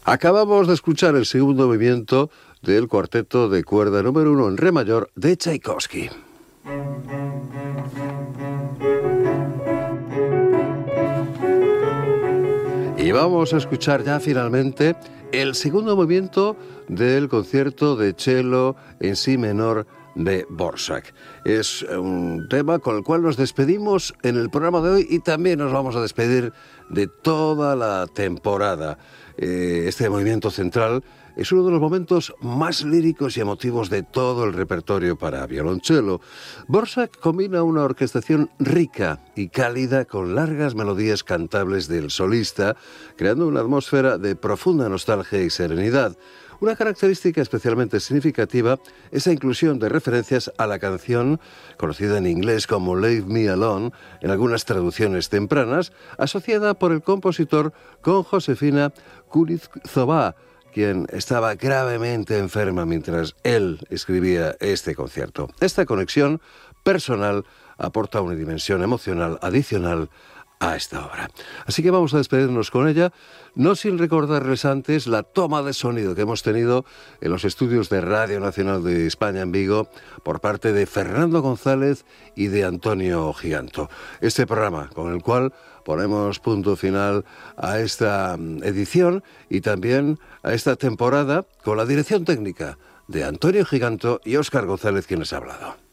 Acabamos de escuchar el segundo movimiento del cuarteto de cuerda número 1 en re mayor de Tchaikovsky. Y vamos a escuchar ya finalmente el segundo movimiento del concierto de cello en si menor de Dvorak. Es un tema con el cual nos despedimos en el programa de hoy y también nos vamos a despedir de toda la temporada. Este movimiento central es uno de los momentos más líricos y emotivos de todo el repertorio para violonchelo. Dvorak combina una orquestación rica y cálida con largas melodías cantables del solista, creando una atmósfera de profunda nostalgia y serenidad. Una característica especialmente significativa es la inclusión de referencias a la canción, conocida en inglés como Leave Me Alone, en algunas traducciones tempranas, asociada por el compositor con Josefina Kurizová, quien estaba gravemente enferma mientras él escribía este concierto. Esta conexión personal aporta una dimensión emocional adicional a esta obra. Así que vamos a despedirnos con ella, no sin recordarles antes la toma de sonido que hemos tenido en los estudios de Radio Nacional de España en Vigo por parte de Fernando González y de Antonio Giganto. Este programa con el cual ponemos punto final a esta edición y también a esta temporada con la dirección técnica de Antonio Giganto y Óscar González, quien les ha hablado.